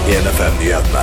1FM-nyhetene.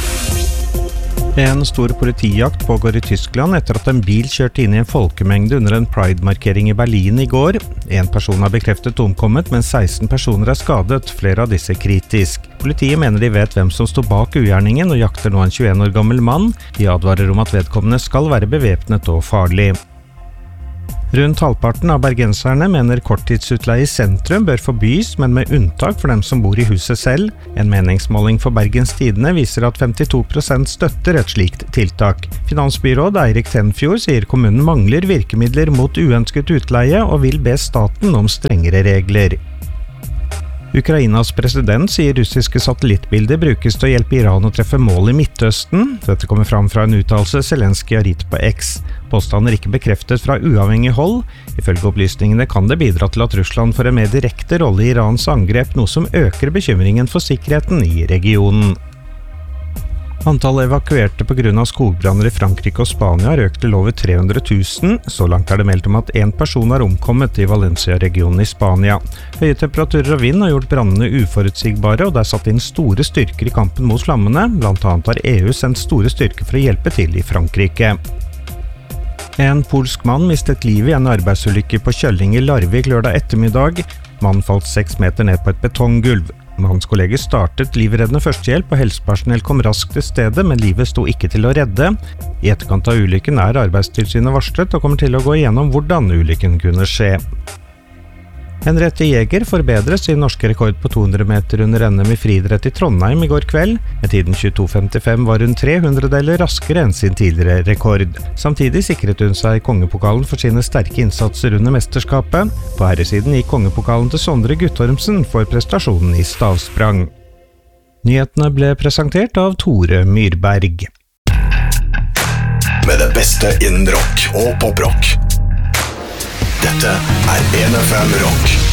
En stor politijakt pågår i Tyskland etter at en bil kjørte inn i en folkemengde under en Pride-markering i Berlin i går. En person har bekreftet omkommet, mens 16 personer er skadet, flere av disse kritisk. Politiet mener de vet hvem som stod bak ugjerningen og jakter nå en 21 år gammel mann. De advarer om at vedkommende skal være bevæpnet og farlig. Rundt halvparten av bergenserne mener korttidsutleie i sentrum bør forbys, men med unntak for dem som bor i huset selv. En meningsmåling for Bergens Tidende viser at 52% støtter et slikt tiltak. Finansbyråd Eirik Tenfjord sier kommunen mangler virkemidler mot uønsket utleie og vil be staten om strengere regler. Ukrainas president sier russiske satellittbilder brukes til å hjelpe Iran å treffe mål i Midtøsten. Dette kommer fram fra en uttalelse Zelenskyj har gitt på X. Påstander ikke bekreftet fra uavhengig hold. Ifølge opplysningene kan det bidra til at Russland får en mer direkte rolle i Irans angrep, noe som øker bekymringen for sikkerheten i regionen. Antallet evakuerte på grunn av skogbranner i Frankrike og Spania har økt til over 300 000. Så langt er det meldt om at en person har omkommet i Valencia-regionen i Spania. Høye temperaturer og vind har gjort brannene uforutsigbare, og det er satt inn store styrker i kampen mot flammene. Blant annet har EU sendt store styrker for å hjelpe til i Frankrike. En polsk mann mistet livet i en arbeidsulykke på Kjølling i Larvik lørdag ettermiddag. Mannen falt 6 meter ned på et betonggulv. Hans kolleger startet livreddende førstehjelp, og helsepersonell kom raskt til stedet, men livet sto ikke til å redde. I etterkant av ulykken er Arbeidstilsynet varslet og kommer til å gå igjennom hvordan ulykken kunne skje. Henriette Jæger forbedret sin norske rekord på 200 meter under NM i friidrett i Trondheim i går kveld. Med tiden 22,55 var hun 300-deler raskere enn sin tidligere rekord. Samtidig sikret hun seg kongepokalen for sine sterke innsatser under mesterskapet. På herresiden gikk kongepokalen til Sondre Guttormsen for prestasjonen i stavsprang. Nyhetene ble presentert av Tore Myrberg. Med det beste innen rock og poprock. Dette er 1FM Rock.